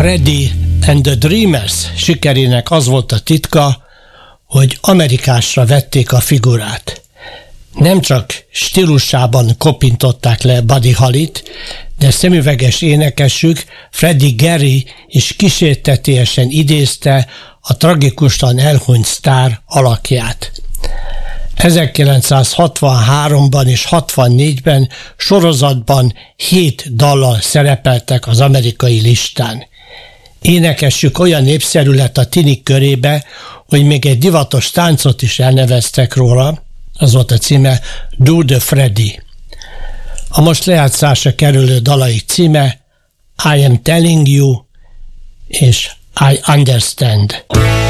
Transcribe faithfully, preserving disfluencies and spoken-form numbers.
Freddie and the Dreamers sikerének az volt a titka, hogy amerikásra vették a figurát. Nem csak stílusában kopintották le Buddy Hollyt, de szemüveges énekesük Freddie Gary is kísértetésen idézte a tragikusan elhunyt sztár alakját. ezerkilencszázhatvanháromban és hatvannégyben sorozatban hét dallal szerepeltek az amerikai listán. Énekesük olyan népszerű lett a tinik körébe, hogy még egy divatos táncot is elneveztek róla, az volt a címe Do the Freddie. A most lejátszásra kerülő dalaik címe I Am Telling You és I Understand.